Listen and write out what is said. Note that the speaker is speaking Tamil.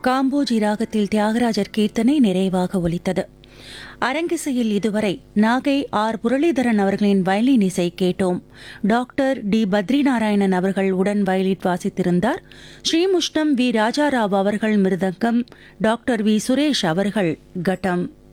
காம்போஜி ராகத்தில் தியாகராஜர் கீர்த்தனை நிறைவாக ஒலித்தது. அரங்கிசையில் இதுவரை நாகை ஆர் முரளிதரன் அவர்களின் வயலின் இசை கேட்டோம். டாக்டர் டி பத்ரிநாராயணன் அவர்கள் உடன் வயலின் வாசித்திருந்தார். ஸ்ரீமுஷ்ணம் வி ராஜாராவ் அவர்கள் மிருதங்கம், டாக்டர் வி சுரேஷ் அவர்கள் கட்டம்.